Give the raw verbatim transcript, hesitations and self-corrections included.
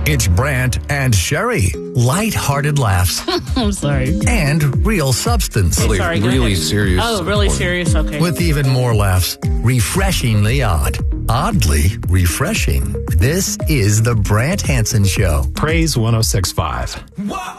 It's Brant and Sherry. Light-hearted laughs. I'm sorry. And real substance. Hey, sorry, really ahead. serious. Oh, really support. serious? Okay. With even more laughs. Refreshingly odd. Oddly refreshing. This is the Brant Hansen Show. Praise one oh six point five. What?